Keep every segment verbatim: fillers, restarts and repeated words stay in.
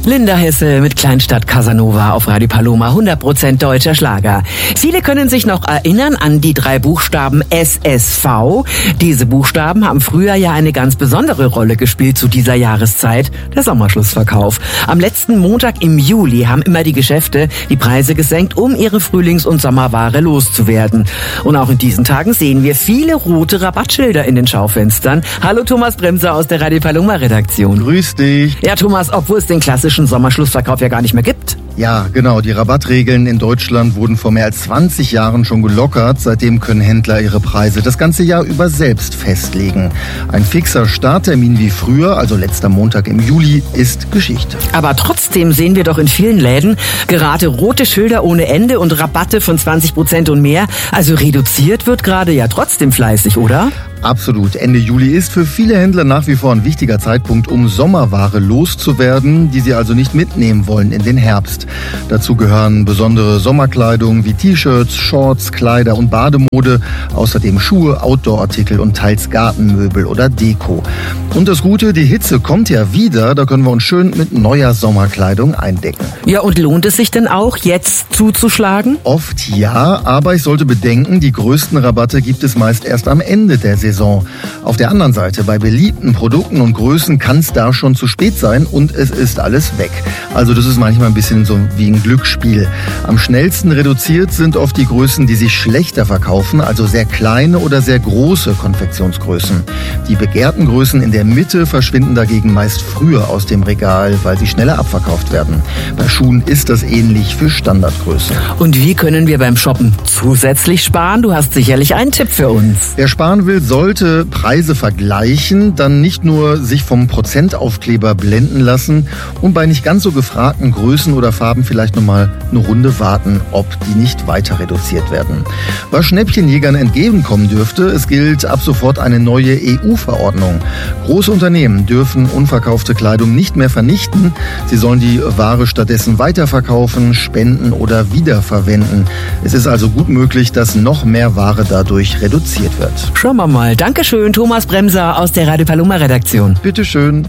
Linda Hesse mit Kleinstadt Casanova auf Radio Paloma, hundert Prozent deutscher Schlager. Viele können sich noch erinnern an die drei Buchstaben S S V. Diese Buchstaben haben früher ja eine ganz besondere Rolle gespielt zu dieser Jahreszeit, der Sommerschlussverkauf. Am letzten Montag im Juli haben immer die Geschäfte die Preise gesenkt, um ihre Frühlings- und Sommerware loszuwerden. Und auch in diesen Tagen sehen wir viele rote Rabattschilder in den Schaufenstern. Hallo Thomas Bremser aus der Radio Paloma Redaktion. Grüß dich. Ja Thomas, obwohl es den klassischen Sommerschlussverkauf ja gar nicht mehr gibt. Ja, genau. Die Rabattregeln in Deutschland wurden vor mehr als zwanzig Jahren schon gelockert. Seitdem können Händler ihre Preise das ganze Jahr über selbst festlegen. Ein fixer Starttermin wie früher, also letzter Montag im Juli, ist Geschichte. Aber trotzdem sehen wir doch in vielen Läden gerade rote Schilder ohne Ende und Rabatte von zwanzig Prozent und mehr. Also reduziert wird gerade ja trotzdem fleißig, oder? Absolut. Ende Juli ist für viele Händler nach wie vor ein wichtiger Zeitpunkt, um Sommerware loszuwerden, die sie also nicht mitnehmen wollen in den Herbst. Dazu gehören besondere Sommerkleidung wie T-Shirts, Shorts, Kleider und Bademode, außerdem Schuhe, Outdoor-Artikel und teils Gartenmöbel oder Deko. Und das Gute, die Hitze kommt ja wieder, da können wir uns schön mit neuer Sommerkleidung eindecken. Ja, und lohnt es sich denn auch, jetzt zuzuschlagen? Oft ja, aber ich sollte bedenken, die größten Rabatte gibt es meist erst am Ende der Saison. Auf der anderen Seite, bei beliebten Produkten und Größen kann es da schon zu spät sein und es ist alles weg. Also das ist manchmal ein bisschen so wie ein Glücksspiel. Am schnellsten reduziert sind oft die Größen, die sich schlechter verkaufen, also sehr kleine oder sehr große Konfektionsgrößen. Die begehrten Größen in der Mitte verschwinden dagegen meist früher aus dem Regal, weil sie schneller abverkauft werden. Bei Schuhen ist das ähnlich für Standardgrößen. Und wie können wir beim Shoppen zusätzlich sparen? Du hast sicherlich einen Tipp für uns. Wer sparen will, sollte Preise vergleichen, dann nicht nur sich vom Prozentaufkleber blenden lassen und bei nicht ganz so gefragten Größen oder Farben vielleicht nochmal eine Runde warten, ob die nicht weiter reduziert werden. Was Schnäppchenjägern entgegenkommen dürfte, es gilt ab sofort eine neue E U-Verordnung. Große Unternehmen dürfen unverkaufte Kleidung nicht mehr vernichten. Sie sollen die Ware stattdessen weiterverkaufen, spenden oder wiederverwenden. Es ist also gut möglich, dass noch mehr Ware dadurch reduziert wird. Schauen wir mal. Dankeschön, Thomas Bremser aus der Radio Paloma Redaktion. Bitteschön.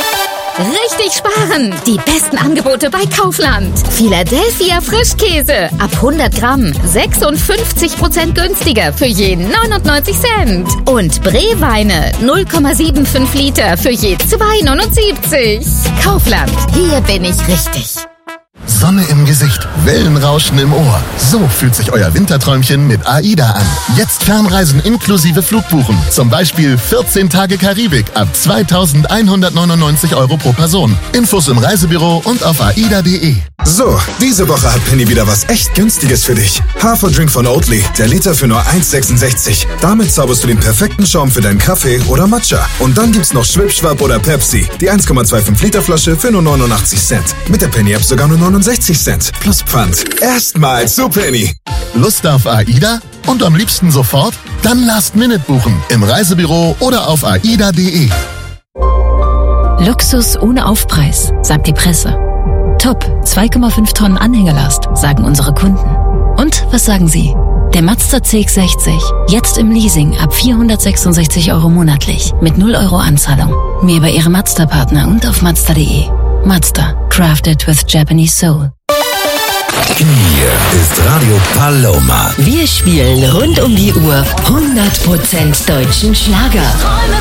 Richtig sparen! Die besten Angebote bei Kaufland. Philadelphia Frischkäse. Ab hundert Gramm. sechsundfünfzig Prozent günstiger für je neunundneunzig Cent. Und Bree-Weine. null Komma fünfundsiebzig Liter für je zwei neunundsiebzig. Kaufland. Hier bin ich richtig. Sonne im Gesicht, Wellenrauschen im Ohr. So fühlt sich euer Winterträumchen mit AIDA an. Jetzt Fernreisen inklusive Flugbuchen. Zum Beispiel vierzehn Tage Karibik ab zweitausendeinhundertneunundneunzig Euro pro Person. Infos im Reisebüro und auf aida punkt de. So, diese Woche hat Penny wieder was echt Günstiges für dich. Haferdrink von Oatly, der Liter für nur eins Komma sechsundsechzig. Damit zauberst du den perfekten Schaum für deinen Kaffee oder Matcha. Und dann gibt's noch Schwipschwapp oder Pepsi, die eins Komma fünfundzwanzig Liter Flasche für nur neunundachtzig Cent. Mit der Penny-App sogar nur neunundsechzig Cent. Plus Pfand. Erstmal zu Penny. Lust auf AIDA? Und am liebsten sofort? Dann Last Minute buchen. Im Reisebüro oder auf aida punkt de. Luxus ohne Aufpreis, sagt die Presse. Top, zwei Komma fünf Tonnen Anhängerlast, sagen unsere Kunden. Und was sagen Sie? Der Mazda C X sechzig, jetzt im Leasing ab vierhundertsechsundsechzig Euro monatlich, mit null Euro Anzahlung. Mehr bei Ihrem Mazda-Partner und auf mazda punkt de. Mazda, crafted with Japanese soul. Hier ist Radio Paloma. Wir spielen rund um die Uhr hundert Prozent deutschen Schlager.